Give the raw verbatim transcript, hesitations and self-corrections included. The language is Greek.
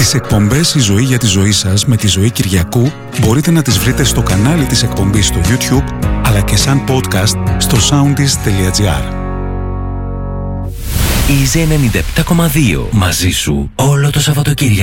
Τις εκπομπές «Η ζωή για τη ζωή σας» με τη Ζωή Κυριακού μπορείτε να τις βρείτε στο κανάλι της εκπομπής στο YouTube, αλλά και σαν podcast στο soundis τελεία gr. Easy ενενήντα επτά κόμμα δύο. Μαζί σου όλο το Σαββατοκύριακο.